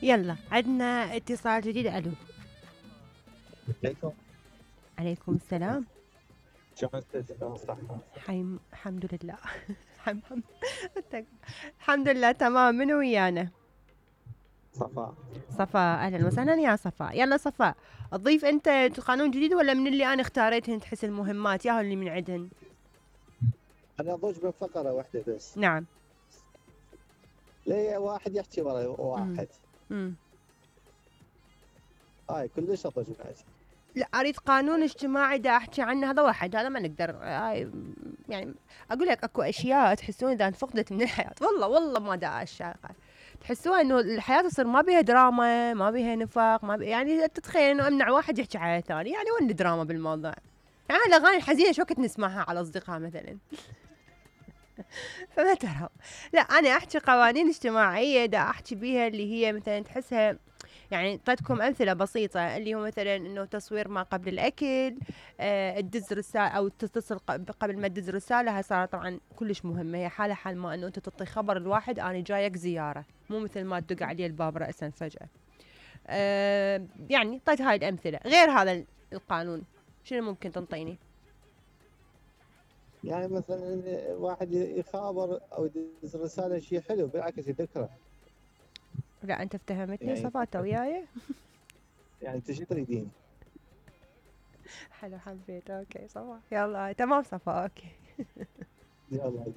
يلا عندنا اتصال جديد. الو. عليكم. عليكم السلام. شلونك صح؟ الحمد لله. حم حم. الحمد لله تمام. من ويانا؟ صفاء. صفاء، اهلا وسهلا يا صفاء. يلا صفاء، تضيف انت قانون جديد ولا من اللي انا اختاريتهن تحس المهمات ياهو اللي من عندهن؟ انا ضوج بفقره واحده بس. نعم. ليه واحد يحكي ورا امم واحد؟ امم هاي كلش اضوج معك. لا، اريد قانون اجتماعي دا احكي عنه، هذا واحد، هذا ما نقدر هاي. يعني اقول لك اكو اشياء تحسون اذا انفقدت من الحياه، والله ما دا اشياء تحسوها انه الحياه تصير ما بيها دراما، ما بيها نفاق، ما بيها يعني تتخيل انه امنع واحد يحكي على الثاني، يعني وين الدراما بالموضوع؟ يعني الاغاني الحزينه شو كنت نسمعها على اصدقاء مثلا. فما ترى. لا، انا احكي قوانين اجتماعيه دا احكي بيها اللي هي مثلا تحسها. يعني اعطيتكم امثله بسيطه اللي هو مثلا انه تصوير ما قبل الاكل، تدز رساله او تتصل قبل ما تدز رساله. هاي صارت طبعا كلش مهمه، هي حاله حال ما انه انت تعطي خبر الواحد انا جايك زياره، مو مثل ما تدق عليه الباب راسا فجاه. يعني اعطيت هاي الامثله. غير هذا القانون شنو ممكن تنطيني؟ يعني مثلا واحد يخابر او يدز رساله شيء حلو بالعكس يذكره. لا انت افتهمتني يعني صفاته وياي. يعني انت شو تريدين؟ حلو، حبيت. اوكي صفا، يلا تمام صفا. اوكي. يلا.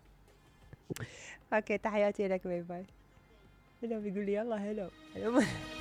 اوكي، تحياتي لك. باي باي. هلا بيقول لي يلا. هلا.